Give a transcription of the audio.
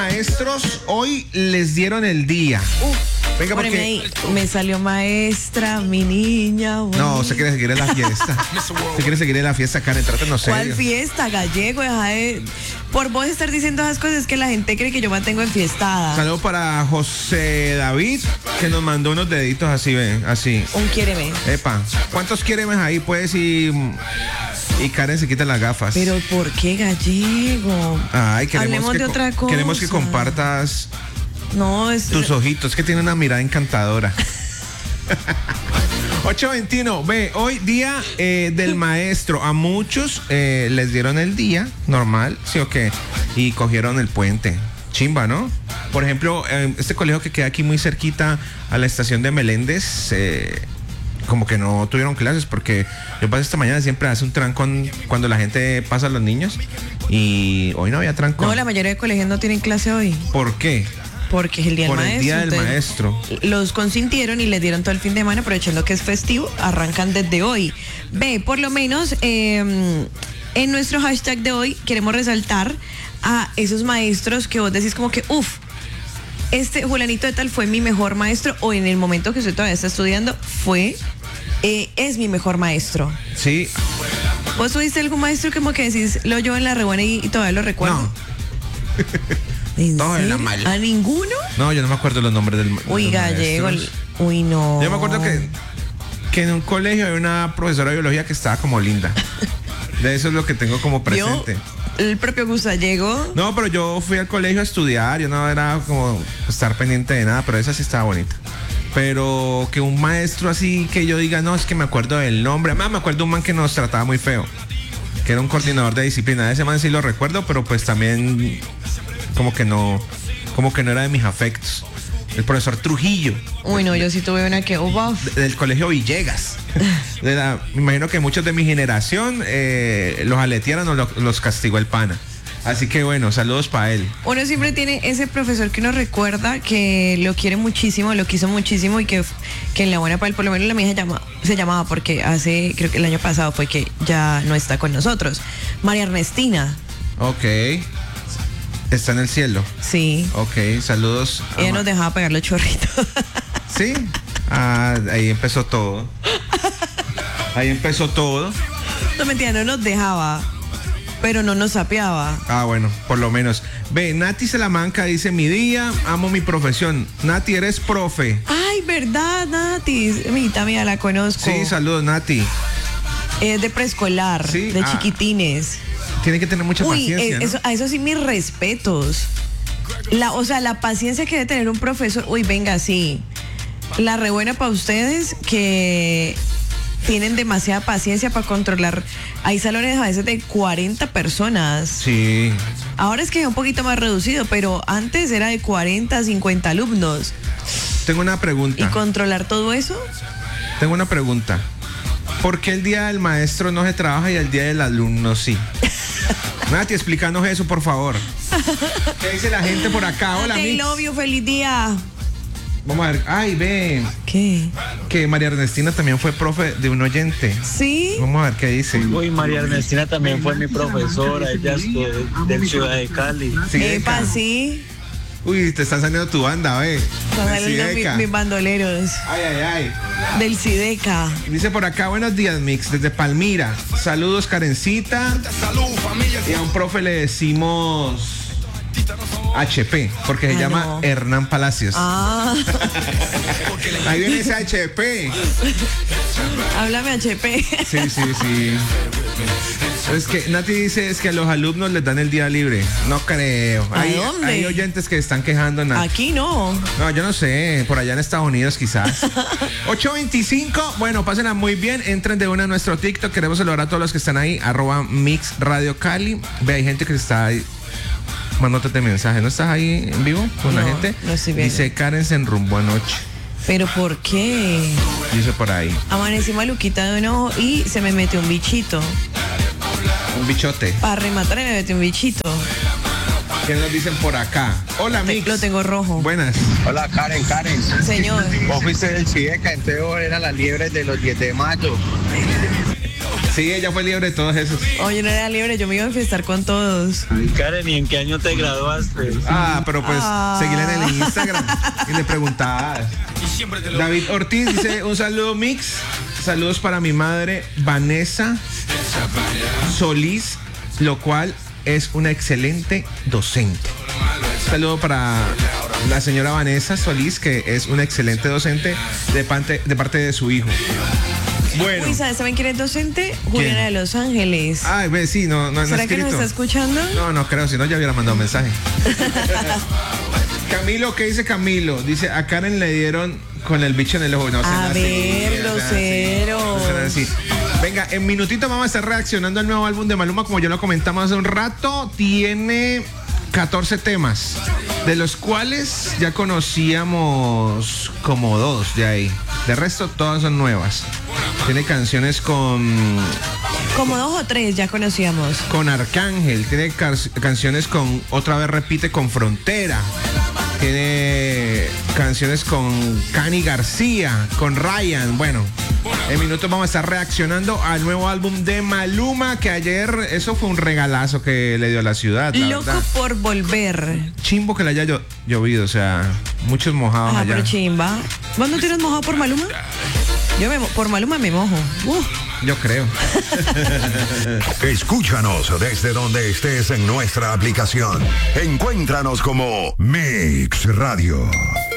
maestros hoy les dieron el día. Venga, porque ahí, me salió maestra, mi niña. Bueno. No, se quiere seguir en la fiesta. Se quiere seguir en la fiesta, Karen, trátanos serio. ¿Cuál fiesta, gallego? Por vos estar diciendo esas cosas es que la gente cree que yo mantengo enfiestada. Saludo para José David, que nos mandó unos deditos así, ven, así. Un quiéreme. Epa, ¿cuántos quiéremes ahí, pues? Y Karen se quita las gafas. Pero ¿por qué, gallego? Ay, hablemos de otra cosa. Queremos que compartas tus ojitos, que tiene una mirada encantadora. 8:21, ve, hoy día del maestro. A muchos les dieron el día normal, ¿sí o qué? Y cogieron el puente. Chimba, ¿no? Por ejemplo, este colegio que queda aquí muy cerquita a la estación de Meléndez, como que no tuvieron clases, porque yo pasé esta mañana, siempre hace un trancón cuando la gente pasa a los niños, y hoy no había trancón. No, la mayoría de colegios no tienen clase hoy. ¿Por qué? Porque es el día del maestro. Por el día del maestro. Los consintieron y les dieron todo el fin de semana, aprovechando que es festivo, arrancan desde hoy. Ve, por lo menos en nuestro hashtag de hoy queremos resaltar a esos maestros que vos decís como que, este Julianito de tal fue mi mejor maestro, o en el momento que usted todavía está estudiando es mi mejor maestro. Sí. ¿Vos tuviste algún maestro como que decís, lo llevo en la rebuena y todavía lo recuerdo? No. Todo en la mala. ¿A ninguno? No, yo no me acuerdo los nombres del gallego. Uy, no. Yo me acuerdo que en un colegio hay una profesora de biología que estaba como linda. De eso es lo que tengo como presente. El propio Gallego. No, pero yo fui al colegio a estudiar, yo no era como estar pendiente de nada, pero esa sí estaba bonita. Pero que un maestro así que yo diga, no, es que me acuerdo del nombre. Además, me acuerdo de un man que nos trataba muy feo, que era un coordinador de disciplina. Ese man sí lo recuerdo, pero pues también como que no era de mis afectos. El profesor Trujillo. Uy, no, yo sí tuve una que del colegio Villegas. Me imagino que muchos de mi generación los aletearon o los castigó el pana. Así que bueno, saludos para él. Uno siempre tiene ese profesor que uno recuerda, que lo quiere muchísimo, lo quiso muchísimo, y que en la buena para él, por lo menos la mía se llamaba, porque creo que el año pasado fue que ya no está con nosotros. María Ernestina. Ok. ¿Está en el cielo? Sí. Ok, saludos. Ella nos dejaba pegar los chorritos. ¿Sí? Ahí empezó todo. No, mentira, no nos dejaba, pero no nos sapeaba. Bueno, por lo menos. Ve, Nati Salamanca dice, mi día, amo mi profesión. Nati, eres profe. Ay, verdad, Nati. Mijita mía, la conozco. Sí, saludos, Nati. Es de preescolar, sí, de chiquitines. Tiene que tener mucha paciencia, ¿no? A eso sí, mis respetos. La paciencia que debe tener un profesor. Venga, sí. La rebuena para ustedes, que tienen demasiada paciencia para controlar. Hay salones a veces de 40 personas. Sí. Ahora es que es un poquito más reducido, pero antes era de 40, 50 alumnos. Tengo una pregunta. ¿Y controlar todo eso? Tengo una pregunta. ¿Por qué el día del maestro no se trabaja y el día del alumno sí? Nati, explícanos eso, por favor. ¿Qué dice la gente por acá? Hola, I love you, feliz día. Vamos a ver. Ay, ve. ¿Qué? Que María Ernestina también fue profe de un oyente. ¿Sí? Vamos a ver qué dice. Uy, María Ernestina también fue mi profesora. Ella es del Ciudad de Cali. Epa, sí. Uy, te están saliendo tu banda, ve. Están saliendo mis bandoleros. Ay. Del Cideca. Dice por acá, buenos días, Mix, desde Palmira. Saludos, Karencita. Y a un profe le decimos HP, porque se llama Hernán Palacios. Ahí viene ese HP. Háblame, HP. Sí. Es que Nati dice es que a los alumnos les dan el día libre. No creo. Hay oyentes que están quejando. Aquí no. No, yo no sé. Por allá en Estados Unidos quizás. 8:25. Bueno, pásenla muy bien. Entren de una a nuestro TikTok. Queremos saludar a todos los que están ahí. @Mix Radio Cali. Ve, hay gente que está ahí mandándote mensajes. ¿No estás ahí en vivo con la gente? No estoy viendo. Dice Karen se enrumbó anoche. ¿Pero por qué? Dice por ahí. Amanecí maluquita de un ojo y se me metió un bichito. Un bichote. Para rematar me metió un bichito. ¿Qué nos dicen por acá? Hola, Mix. Lo tengo rojo. Buenas. Hola, Karen. Señor. Vos fuiste del CIDECA, entonces vos eras la liebre de los 10 de mayo. Sí, ella fue libre de todos esos. Oye, no era libre, yo me iba a enfiestar con todos. Karen, ¿y en qué año te graduaste? Pero pues seguirle en el Instagram y le preguntabas. David Ortiz dice, un saludo mix. Saludos para mi madre Vanessa Solís, lo cual es una excelente docente. Saludo para la señora Vanessa Solís, que es una excelente docente de parte de su hijo. Bueno. Uy, ¿saben quién es docente? Juliana de Los Ángeles. Ay, ve, sí, no ¿Será escrito. que nos está escuchando? No creo, si no ya hubiera mandado un mensaje. Camilo, ¿qué dice Camilo? Dice, a Karen le dieron con el bicho en el ojo. No, a ver, grosero. Venga, en minutito vamos a estar reaccionando al nuevo álbum de Maluma, como ya lo comentamos hace un rato. Tiene 14 temas, de los cuales ya conocíamos como 2 de ahí. De resto, todas son nuevas. Tiene canciones como 2 o 3 ya conocíamos. Con Arcángel, tiene canciones con, otra vez repite, con Frontera. Tiene canciones con Cani García, con Ryan. Bueno, en minutos vamos a estar reaccionando al nuevo álbum de Maluma, que ayer, eso fue un regalazo que le dio a la ciudad. Loco verdad. por volver. Chimbo que le haya llovido, o sea, muchos mojados allá. Pero chimba. ¿Vos no tienes mojado por Maluma? Yo por Maluma me mojo. Yo creo. Escúchanos desde donde estés en nuestra aplicación. Encuéntranos como Mix Radio.